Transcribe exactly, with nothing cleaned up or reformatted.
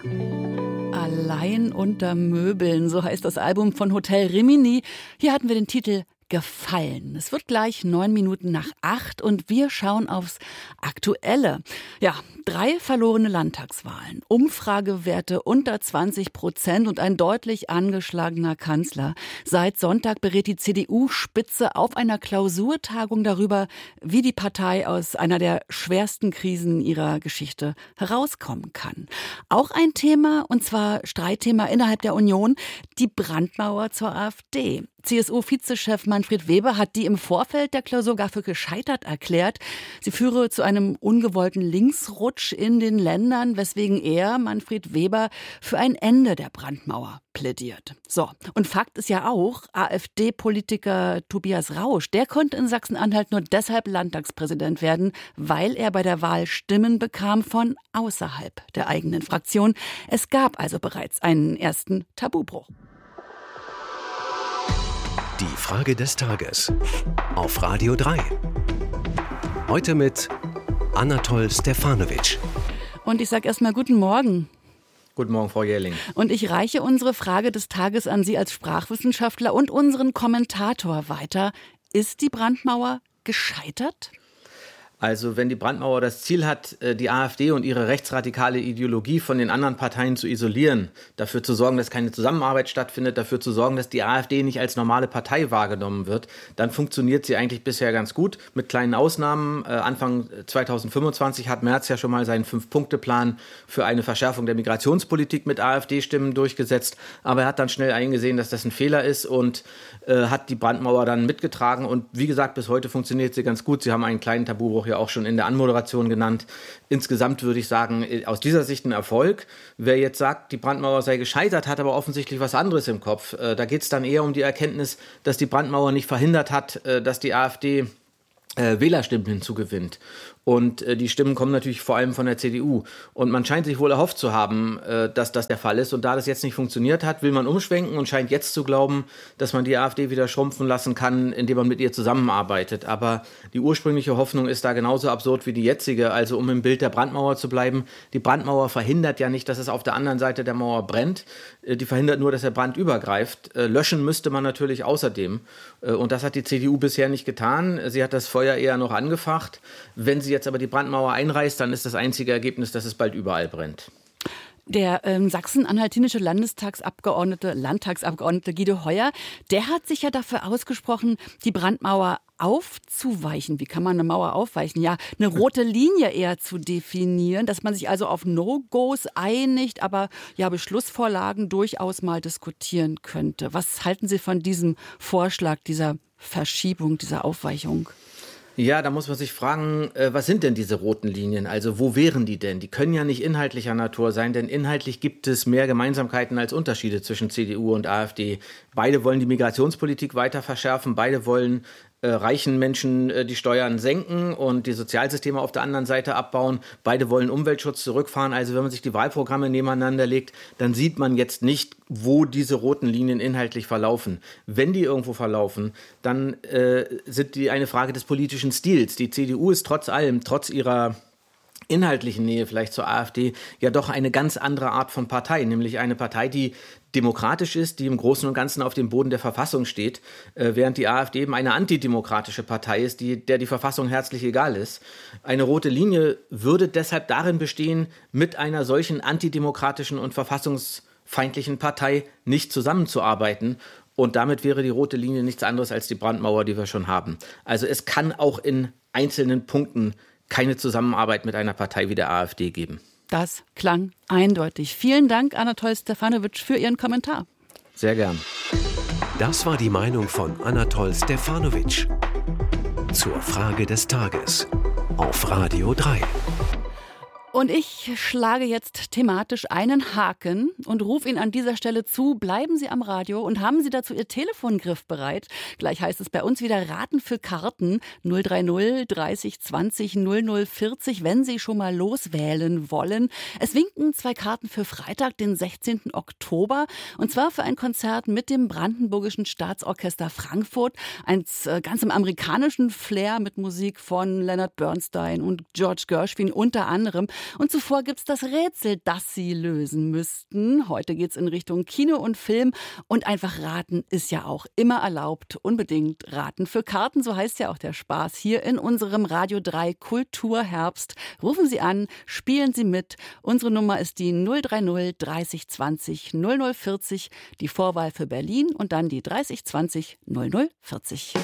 Allein unter Möbeln, so heißt das Album von Hotel Rimini. Hier hatten wir den Titel Gefallen. Es wird gleich neun Minuten nach acht und wir schauen aufs Aktuelle. Ja, drei verlorene Landtagswahlen, Umfragewerte unter zwanzig Prozent und ein deutlich angeschlagener Kanzler. Seit Sonntag berät die C D U-Spitze auf einer Klausurtagung darüber, wie die Partei aus einer der schwersten Krisen ihrer Geschichte herauskommen kann. Auch ein Thema, und zwar Streitthema innerhalb der Union, die Brandmauer zur AfD. C S U-Vizechef Manfred Weber hat die im Vorfeld der Klausur gar für gescheitert erklärt. Sie führe zu einem ungewollten Linksrutsch in den Ländern, weswegen er, Manfred Weber, für ein Ende der Brandmauer plädiert. So, und Fakt ist ja auch, AfD-Politiker Tobias Rausch, der konnte in Sachsen-Anhalt nur deshalb Landtagspräsident werden, weil er bei der Wahl Stimmen bekam von außerhalb der eigenen Fraktion. Es gab also bereits einen ersten Tabubruch. Die Frage des Tages auf Radio drei. Heute mit Anatol Stefanovic. Und ich sage erstmal guten Morgen. Guten Morgen, Frau Jährling. Und ich reiche unsere Frage des Tages an Sie als Sprachwissenschaftler und unseren Kommentator weiter. Ist die Brandmauer gescheitert? Also wenn die Brandmauer das Ziel hat, die AfD und ihre rechtsradikale Ideologie von den anderen Parteien zu isolieren, dafür zu sorgen, dass keine Zusammenarbeit stattfindet, dafür zu sorgen, dass die AfD nicht als normale Partei wahrgenommen wird, dann funktioniert sie eigentlich bisher ganz gut, mit kleinen Ausnahmen. Anfang zweitausendfünfundzwanzig hat Merz ja schon mal seinen Fünf-Punkte-Plan für eine Verschärfung der Migrationspolitik mit AfD-Stimmen durchgesetzt, aber er hat dann schnell eingesehen, dass das ein Fehler ist und äh, hat die Brandmauer dann mitgetragen und wie gesagt, bis heute funktioniert sie ganz gut. Sie haben einen kleinen Tabubruch ja auch schon in der Anmoderation genannt. Insgesamt würde ich sagen, aus dieser Sicht ein Erfolg. Wer jetzt sagt, die Brandmauer sei gescheitert, hat aber offensichtlich was anderes im Kopf. Da geht es dann eher um die Erkenntnis, dass die Brandmauer nicht verhindert hat, dass die AfD Wählerstimmen hinzugewinnt. Und äh, die Stimmen kommen natürlich vor allem von der C D U. Und man scheint sich wohl erhofft zu haben, äh, dass das der Fall ist. Und da das jetzt nicht funktioniert hat, will man umschwenken und scheint jetzt zu glauben, dass man die AfD wieder schrumpfen lassen kann, indem man mit ihr zusammenarbeitet. Aber die ursprüngliche Hoffnung ist da genauso absurd wie die jetzige. Also um im Bild der Brandmauer zu bleiben, die Brandmauer verhindert ja nicht, dass es auf der anderen Seite der Mauer brennt. Äh, die verhindert nur, dass der Brand übergreift. Äh, löschen müsste man natürlich außerdem. Äh, und das hat die C D U bisher nicht getan. Sie hat das Feuer eher noch angefacht. Wenn sie jetzt aber die Brandmauer einreißt, dann ist das einzige Ergebnis, dass es bald überall brennt. Der ähm, sachsen-anhaltinische Landestagsabgeordnete, Landtagsabgeordnete Guido Heuer, der hat sich ja dafür ausgesprochen, die Brandmauer aufzuweichen. Wie kann man eine Mauer aufweichen? Ja, eine rote Linie eher zu definieren, dass man sich also auf No-Gos einigt, aber ja, Beschlussvorlagen durchaus mal diskutieren könnte. Was halten Sie von diesem Vorschlag, dieser Verschiebung, dieser Aufweichung? Ja, da muss man sich fragen, äh, was sind denn diese roten Linien? Also wo wären die denn? Die können ja nicht inhaltlicher Natur sein, denn inhaltlich gibt es mehr Gemeinsamkeiten als Unterschiede zwischen C D U und AfD. Beide wollen die Migrationspolitik weiter verschärfen, beide wollen äh, reichen Menschen äh, die Steuern senken und die Sozialsysteme auf der anderen Seite abbauen. Beide wollen Umweltschutz zurückfahren. Also wenn man sich die Wahlprogramme nebeneinander legt, dann sieht man jetzt nicht, wo diese roten Linien inhaltlich verlaufen. Wenn die irgendwo verlaufen, dann äh, sind die eine Frage des politischen Stils. Die C D U ist trotz allem, trotz ihrer inhaltlichen Nähe vielleicht zur AfD, ja doch eine ganz andere Art von Partei, nämlich eine Partei, die demokratisch ist, die im Großen und Ganzen auf dem Boden der Verfassung steht, äh, während die AfD eben eine antidemokratische Partei ist, die, der die Verfassung herzlich egal ist. Eine rote Linie würde deshalb darin bestehen, mit einer solchen antidemokratischen und verfassungsfeindlichen Partei nicht zusammenzuarbeiten. Und damit wäre die rote Linie nichts anderes als die Brandmauer, die wir schon haben. Also es kann auch in einzelnen Punkten keine Zusammenarbeit mit einer Partei wie der AfD geben. Das klang eindeutig. Vielen Dank, Anatol Stefanovic, für Ihren Kommentar. Sehr gern. Das war die Meinung von Anatol Stefanovic zur Frage des Tages auf Radio drei. Und ich schlage jetzt thematisch einen Haken und rufe Ihnen an dieser Stelle zu, bleiben Sie am Radio und haben Sie dazu Ihr Telefon griffbereit. Gleich heißt es bei uns wieder Raten für Karten null drei null dreißig zwanzig null null vierzig, wenn Sie schon mal loswählen wollen. Es winken zwei Karten für Freitag, den sechzehnten Oktober, und zwar für ein Konzert mit dem Brandenburgischen Staatsorchester Frankfurt, eins ganz im amerikanischen Flair mit Musik von Leonard Bernstein und George Gershwin unter anderem. Und zuvor gibt's das Rätsel, das Sie lösen müssten. Heute geht's in Richtung Kino und Film. Und einfach raten ist ja auch immer erlaubt. Unbedingt raten für Karten, so heißt ja auch der Spaß hier in unserem Radio drei Kulturherbst. Rufen Sie an, spielen Sie mit. Unsere Nummer ist die null drei null dreißig zwanzig null null vierzig, die Vorwahl für Berlin und dann die dreißig zwanzig null null vierzig.